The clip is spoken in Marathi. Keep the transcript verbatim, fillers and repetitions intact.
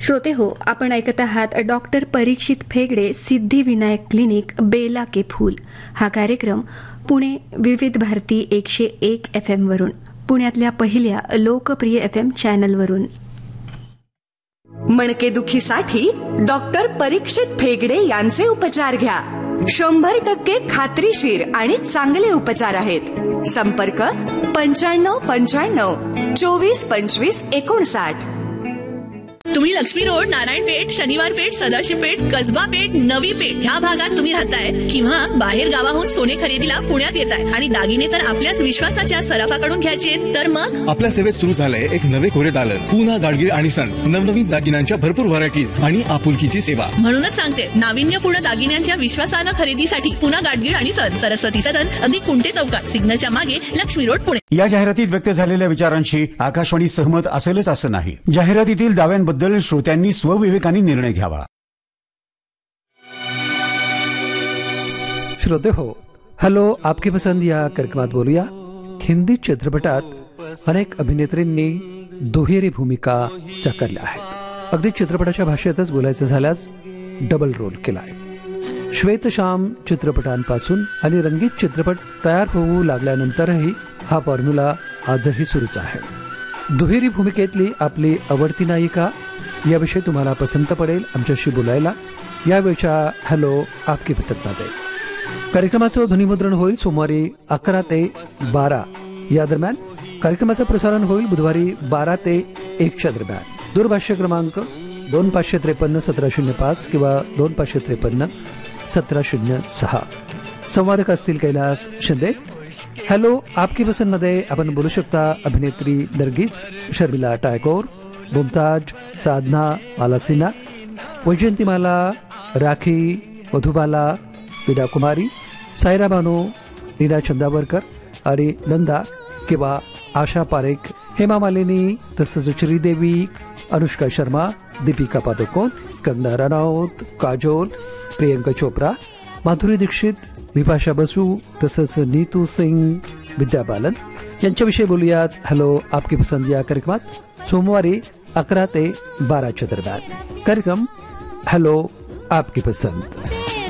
श्रोते हो, आपण ऐकत आहात डॉक्टर परीक्षित फेगडे सिद्धिविनायक क्लिनिक बेला के फूल हा कार्यक्रम पुणे विविध भारती एकशे एक एफ एम वरून, पुण्यातल्या पहिल्या लोकप्रिय एफ एम चॅनलवरून. मणकेदुखीसाठी डॉक्टर परीक्षित फेगडे यांचे उपचार घ्या. शंभर टक्के खात्रीशीर आणि चांगले उपचार आहेत. संपर्क पंच्याण्णव पंच्याण्णव चोवीस पंचवीस एकोणसाठ. तुम्ही लक्ष्मी रोड, नारायणपेठ, शनिवार पेठ, सदाशिव पेठ, कसबा पेठ, नवी पेठ ह्या भागात तुम्ही राहताय किंवा बाहेर गावाहून सोने खरेदीला पुण्यात येताय आणि दागिने तर आपल्याच विश्वासाच्या सराफाकडून घ्यायचे, तर मग आपल्या सेवेत सुरू झालंय एक नवे कोरे दालन, पूना गाडगीळ आणि सन्स. नवनवीन दागिन्यांच्या भरपूर व्हरायटीज आणि आपुलकीची सेवा. म्हणूनच सांगते, नाविन्यपूर्ण दागिन्यांच्या विश्वासानं खरेदीसाठी पुना गाडगीळ आणि सन्स, सरस्वती सदन, अगदी कुंटे चौकात, सिग्नलच्या मागे, लक्ष्मी रोड, पुणे. या जाहिरातीत व्यक्त झालेल्या विचारांशी आकाशवाणी सहमत असेलच असं नाही. जाहिरातीतील दाव्यांबद्दल श्रोत्यांनी स्वविवेकाने निर्णय घ्यावा. श्रोते हो, हॅलो आपकी पसंद या कार्यक्रमात बोलूया. हिंदी चित्रपटात अनेक अभिनेत्रींनी दुहेरी भूमिका साकारल्या आहेत. अगदी चित्रपटाच्या भाषेतच बोलायचं झाल्यास डबल रोल केलाय. श्वेतश्याम चित्रपटांपासून आणि रंगीत चित्रपट तयार होऊ लागल्यानंतरही हा फॉर्म्युला आजही सुरूच आहे. दुहेरी भूमिकेतली आपली आवडती नायिका याविषयी तुम्हाला पसंत पडेल आमच्याशी बोलायला यावेळच्या हॅलो आपकी पसंतमध्ये. कार्यक्रमाचं ध्वनिमुद्रण होईल सोमवारी अकरा ते बारा या दरम्यान. कार्यक्रमाचं प्रसारण होईल बुधवारी बारा ते एकच्या दरम्यान. दूरभाष्य क्रमांक दोन पाचशे त्रेपन्न सतरा शून्य पाच किंवा दोन पाचशे त्रेपन्न सतरा शून्य सहा. संवादक असतील कैलास शिंदे. हॅलो आपकी पसंतमध्ये आपण बोलू शकता अभिनेत्री नर्गिस, शर्मिला टायकोर, मुमताज, साधना, मालासिना, वैजयंतीमाला, राखी, मधुबाला, विदा कुमारी, सायरा बानो, नीना चंदावरकर आणि नंदा किंवा आशा पारेख, हेमा मालिनी, तसंच श्रीदेवी, अनुष्का शर्मा, दीपिका पादुकोण, कंगना रनौत, काजोल, प्रियंका चोप्रा, माधुरी दीक्षित, विपाशा बसू, तसंच नीतू सिंग, विद्या बालन यांच्याविषयी बोलूयात हॅलो आपकी पसंद या कार्यक्रमात सोमवारी अकरा ते बाराच्या दरम्यान. कार्यक्रम हॅलो आपकी पसंद.